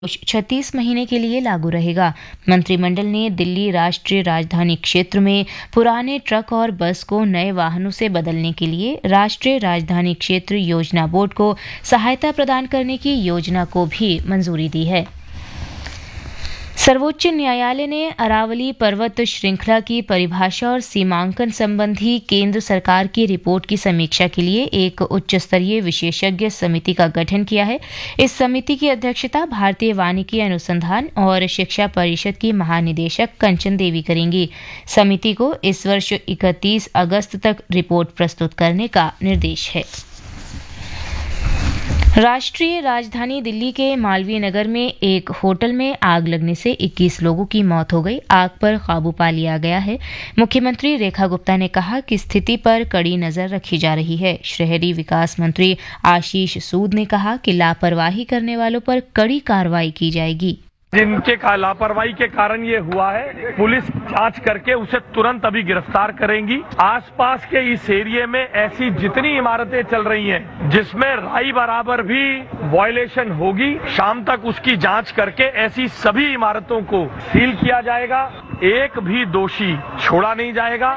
36 महीने के लिए लागू रहेगा। मंत्रिमंडल ने दिल्ली राष्ट्रीय राजधानी क्षेत्र में पुराने ट्रक और बस को नए वाहनों से बदलने के लिए राष्ट्रीय राजधानी क्षेत्र योजना बोर्ड को सहायता प्रदान करने की योजना को भी मंजूरी दी है। सर्वोच्च न्यायालय ने अरावली पर्वत श्रृंखला की परिभाषा और सीमांकन संबंधी केंद्र सरकार की रिपोर्ट की समीक्षा के लिए एक उच्च स्तरीय विशेषज्ञ समिति का गठन किया है। इस समिति की अध्यक्षता भारतीय वानिकी अनुसंधान और शिक्षा परिषद की महानिदेशक कंचन देवी करेंगी। समिति को इस वर्ष 31 अगस्त तक रिपोर्ट प्रस्तुत करने का निर्देश है। राष्ट्रीय राजधानी दिल्ली के मालवीय नगर में एक होटल में आग लगने से 21 लोगों की मौत हो गई। आग पर काबू पा लिया गया है। मुख्यमंत्री रेखा गुप्ता ने कहा कि स्थिति पर कड़ी नजर रखी जा रही है। शहरी विकास मंत्री आशीष सूद ने कहा कि लापरवाही करने वालों पर कड़ी कार्रवाई की जाएगी। जिनके लापरवाही के कारण ये हुआ है, पुलिस जांच करके उसे तुरंत अभी गिरफ्तार करेंगी। आसपास के इस एरिया में ऐसी जितनी इमारतें चल रही हैं, जिसमें राई बराबर भी वायलेशन होगी, शाम तक उसकी जांच करके ऐसी सभी इमारतों को सील किया जाएगा। एक भी दोषी छोड़ा नहीं जाएगा।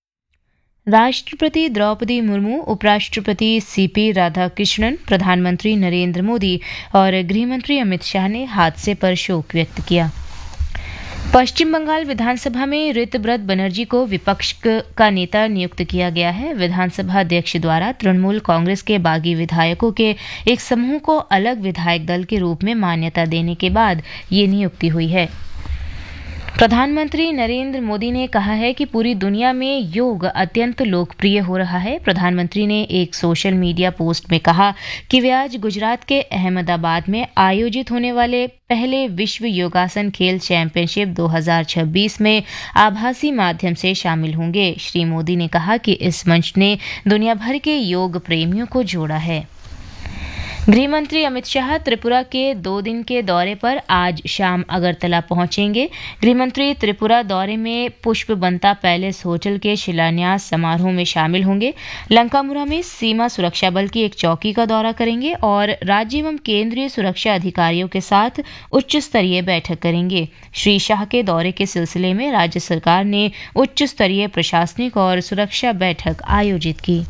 राष्ट्रपति द्रौपदी मुर्मू, उपराष्ट्रपति सीपी राधाकृष्णन, प्रधानमंत्री नरेंद्र मोदी और गृहमंत्री अमित शाह ने हादसे पर शोक व्यक्त किया। पश्चिम बंगाल विधानसभा में ऋतव्रत बनर्जी को विपक्ष का नेता नियुक्त किया गया है। विधानसभा अध्यक्ष द्वारा तृणमूल कांग्रेस के बागी विधायकों के एक समूह को अलग विधायक दल के रूप में मान्यता देने के बाद ये नियुक्ति हुई है। प्रधानमंत्री नरेंद्र मोदी ने कहा है कि पूरी दुनिया में योग अत्यंत लोकप्रिय हो रहा है। प्रधानमंत्री ने एक सोशल मीडिया पोस्ट में कहा कि वे आज गुजरात के अहमदाबाद में आयोजित होने वाले पहले विश्व योगासन खेल चैंपियनशिप 2026 में आभासी माध्यम से शामिल होंगे। श्री मोदी ने कहा कि इस मंच ने दुनिया भर के योग प्रेमियों को जोड़ा है। गृहमंत्री अमित शाह त्रिपुरा के 2 दिन के दौरे पर आज शाम अगरतला पहुंचेंगे। गृहमंत्री त्रिपुरा दौरे में पुष्प बंता पैलेस होटल के शिलान्यास समारोह में शामिल होंगे। लंकामुरा में सीमा सुरक्षा बल की एक चौकी का दौरा करेंगे और राज्य एवं केंद्रीय सुरक्षा अधिकारियों के साथ उच्च स्तरीय बैठक करेंगे। श्री शाह के दौरे के सिलसिले में राज्य सरकार ने उच्च स्तरीय प्रशासनिक और सुरक्षा बैठक आयोजित की।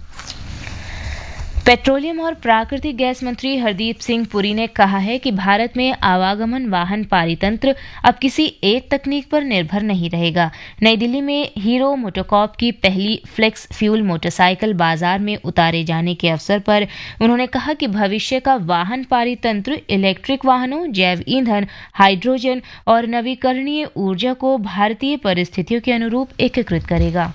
पेट्रोलियम और प्राकृतिक गैस मंत्री हरदीप सिंह पुरी ने कहा है कि भारत में आवागमन वाहन पारितंत्र अब किसी एक तकनीक पर निर्भर नहीं रहेगा। नई दिल्ली में हीरो मोटोकॉर्प की पहली फ्लेक्स फ्यूल मोटरसाइकिल बाजार में उतारे जाने के अवसर पर उन्होंने कहा कि भविष्य का वाहन पारितंत्र इलेक्ट्रिक वाहनों, जैव ईंधन, हाइड्रोजन और नवीकरणीय ऊर्जा को भारतीय परिस्थितियों के अनुरूप एकीकृत करेगा।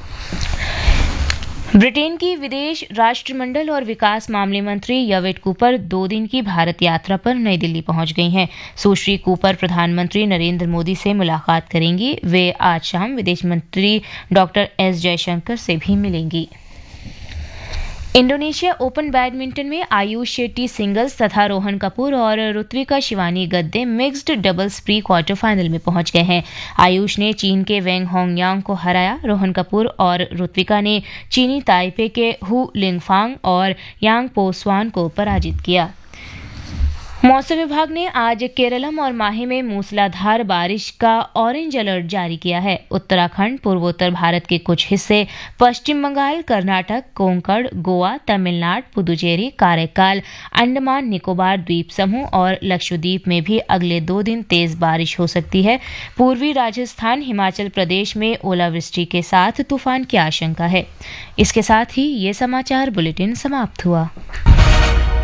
ब्रिटेन की विदेश राष्ट्रमंडल और विकास मामले मंत्री यवेट कूपर 2 दिन की भारत यात्रा पर नई दिल्ली पहुंच गई हैं। सुश्री कूपर प्रधानमंत्री नरेंद्र मोदी से मुलाकात करेंगी। वे आज शाम विदेश मंत्री डॉक्टर एस जयशंकर से भी मिलेंगी। इंडोनेशिया ओपन बैडमिंटन में आयुष शेट्टी सिंगल्स तथा रोहन कपूर और ऋत्विका शिवानी गद्दे mixed doubles pre quarter final में पहुंच गए हैं। आयुष ने चीन के वेंग होंगयांग को हराया। रोहन कपूर और ऋत्विका ने चीनी ताइपे के हु लिंगफांग और यांग पोस्वान को पराजित किया। मौसम विभाग ने आज केरलम और माहे में मूसलाधार बारिश का ऑरेंज अलर्ट जारी किया है। उत्तराखंड, पूर्वोत्तर भारत के कुछ हिस्से, पश्चिम बंगाल, कर्नाटक, कोंकण, गोवा, तमिलनाडु, पुदुचेरी, काराकाल, अंडमान निकोबार द्वीप समूह और लक्षद्वीप में भी अगले 2 दिन तेज बारिश हो सकती है। पूर्वी राजस्थान, हिमाचल प्रदेश में ओलावृष्टि के साथ तूफान की आशंका है। इसके साथ ही ये समाचार बुलेटिन समाप्त हुआ।